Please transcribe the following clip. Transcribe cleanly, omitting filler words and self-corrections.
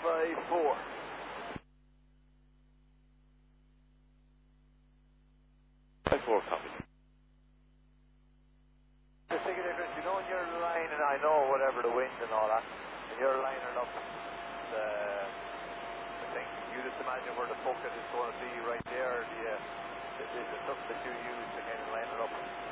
654. Copy. The big difference, you know, when you're lining, I know whatever the wind and all that, and you're lining up the thing, you just imagine where the bucket is going to be right there, the something that you use to kind of line it up.